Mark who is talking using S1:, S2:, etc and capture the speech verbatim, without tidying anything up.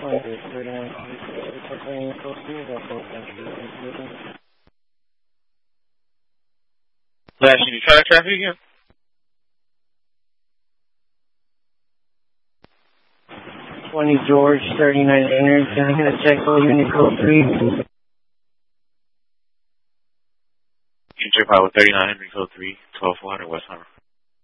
S1: Last, can you try that traffic again?
S2: twenty George, thirty-nine Leonard. Can I get a check for unit code three?
S1: Check out with thirty-nine Henry Code three, twelve one, or West Hammer.